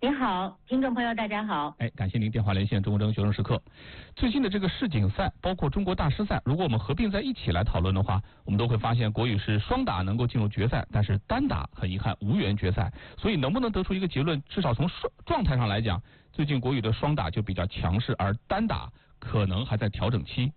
您好，听众朋友，大家好。 感谢您电话连线中国争学生时刻。最近的这个世锦赛，包括中国大师赛，如果我们合并在一起来讨论的话，我们都会发现国羽是双打能够进入决赛，但是单打很遗憾无缘决赛。所以能不能得出一个结论，至少从状态上来讲，最近国羽的双打就比较强势，而单打可能还在调整期。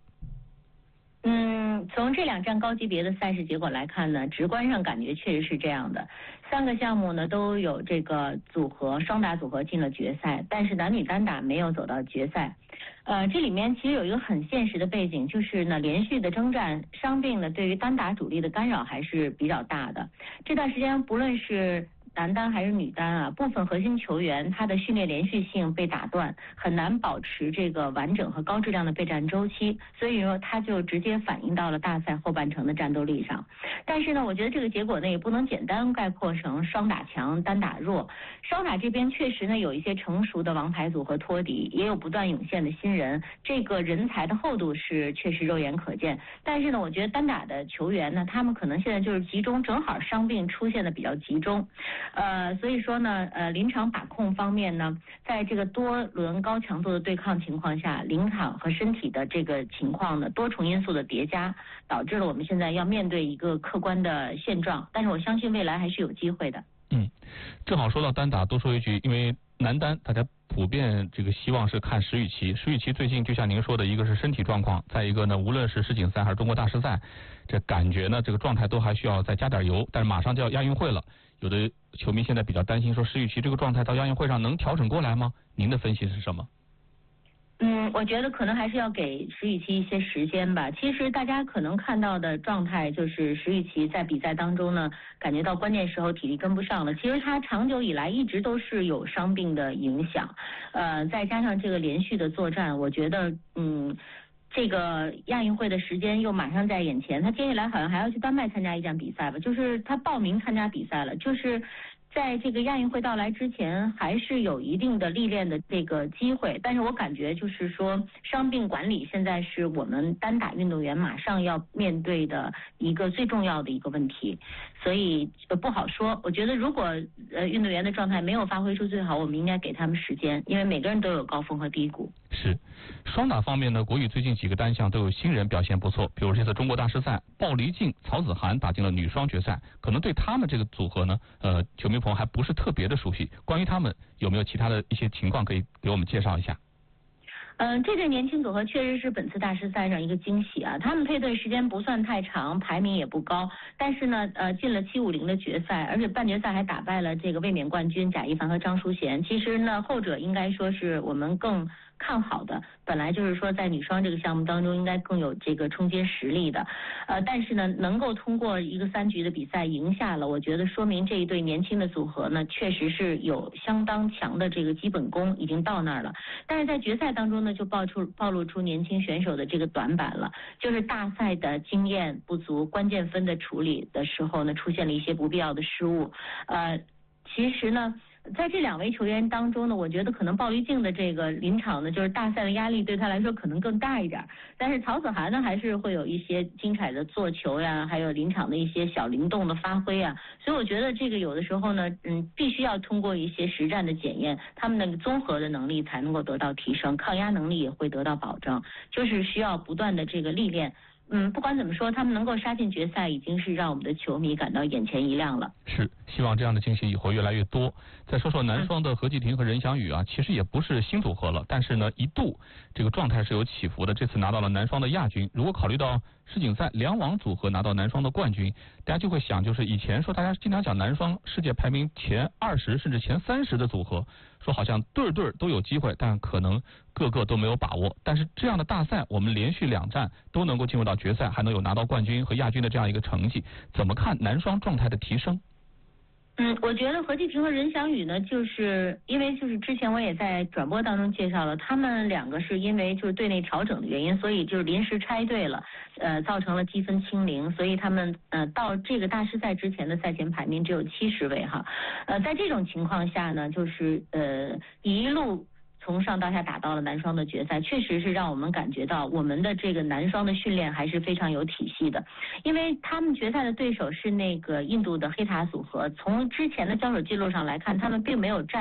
从这两站高级别的赛事结果来看呢，直观上感觉确实是这样的。3个项目呢都有这个双打组合进了决赛，但是男女单打没有走到决赛。这里面其实有一个很现实的背景，就是呢连续的征战伤病呢对于单打主力的干扰还是比较大的。这段时间不论是男单还是女单啊，部分核心球员他的训练连续性被打断，很难保持这个完整和高质量的备战周期，所以说他就直接反映到了大赛后半程的战斗力上。但是呢，我觉得这个结果呢也不能简单概括成双打强单打弱。双打这边确实呢有一些成熟的王牌组合托底，也有不断涌现的新人，这个人才的厚度是确实肉眼可见。但是呢，我觉得单打的球员呢，他们可能现在就是集中，正好伤病出现的比较集中。所以说呢，临场把控方面呢，在这个多轮高强度的对抗情况下，临场和身体的这个情况呢，多重因素的叠加，导致了我们现在要面对一个客观的现状。但是我相信未来还是有机会的。 正好说到单打，多说一句，因为男单大家普遍这个希望是看石宇奇。石宇奇最近就像您说的，一个是身体状况，再一个呢，无论是世锦赛还是中国大师赛，这感觉呢这个状态都还需要再加点油。但是马上就要亚运会了，有的球迷现在比较担心，说石宇奇这个状态到亚运会上能调整过来吗？您的分析是什么？ 我觉得可能还是要给石宇奇一些时间吧。其实大家可能看到的状态就是石宇奇在比赛当中呢，感觉到关键时候体力跟不上了。其实他长久以来一直都是有伤病的影响，再加上这个连续的作战，我觉得这个亚运会的时间又马上在眼前，他接下来好像还要去丹麦参加一站比赛吧，就是他报名参加比赛了，就是在这个亚运会到来之前，还是有一定的历练的这个机会。但是我感觉就是说，伤病管理现在是我们单打运动员马上要面对的一个最重要的一个问题，所以不好说。我觉得如果运动员的状态没有发挥出最好，我们应该给他们时间，因为每个人都有高峰和低谷。 是，双打方面呢，国羽最近几个单项都有新人表现不错，比如这次中国大师赛，鲍黎静、曹子涵打进了女双决赛，可能对他们这个组合呢，球迷朋友还不是特别的熟悉。关于他们有没有其他的一些情况可以给我们介绍一下？ 这对年轻组合确实是本次大师赛上一个惊喜啊！他们配对时间不算太长，排名也不高，但是呢，进了750的决赛，而且半决赛还打败了这个卫冕冠军贾一凡和张淑娴。其实呢，后者应该说是我们更看好的，本来就是说在女双这个项目当中应该更有这个冲击实力的，但是呢，能够通过一个3局的比赛赢下了，我觉得说明这一对年轻的组合呢，确实是有相当强的这个基本功，已经到那儿了。但是在决赛当中呢，就暴露出年轻选手的这个短板了，就是大赛的经验不足，关键分的处理的时候呢，出现了一些不必要的失误。其实呢，在这2位球员当中呢，我觉得可能鲍黎静的这个临场呢，就是大赛的压力对他来说可能更大一点。但是曹子涵呢，还是会有一些精彩的做球呀，还有临场的一些小灵动的发挥啊。所以我觉得这个有的时候呢，必须要通过一些实战的检验，他们的综合的能力才能够得到提升，抗压能力也会得到保证，就是需要不断的这个历练。不管怎么说，他们能够杀进决赛，已经是让我们的球迷感到眼前一亮了。 是，希望这样的惊喜以后越来越多。再说说男双的何继婷和任翔宇啊，其实也不是新组合了，但是呢，一度这个状态是有起伏的。这次拿到了男双的亚军，如果考虑到世锦赛2网组合拿到男双的冠军，大家就会想，就是以前说大家经常讲男双世界排名前20甚至前30的组合，说好像对都有机会，但可能个个都没有把握。但是这样的大赛，我们连续2站都能够进入到决赛，还能有拿到冠军和亚军的这样一个成绩，怎么看男双状态的提升？ 我觉得何继婷和任翔宇呢，就是因为就是之前我也在转播当中介绍了，他们2个是因为就是队内调整的原因，所以就是临时拆队了，造成了积分清零，所以他们到这个大师赛之前的赛前排名只有70位哈，在这种情况下呢，就是一路从上到下打到了男双的决赛，确实是让我们感觉到我们的这个男双的训练还是非常有体系的。因为他们决赛的对手是那个印度的黑塔组合，从之前的交手记录上来看，他们并没有占